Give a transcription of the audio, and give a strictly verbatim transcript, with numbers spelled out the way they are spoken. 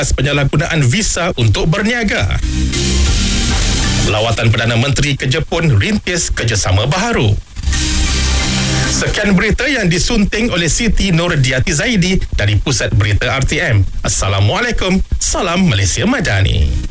penyalahgunaan visa untuk berniaga. Lawatan Perdana Menteri ke Jepun rintis kerjasama baharu. Sekian berita yang disunting oleh Siti Nurdiati Zaidi dari Pusat Berita R T M. Assalamualaikum. Salam Malaysia Madani.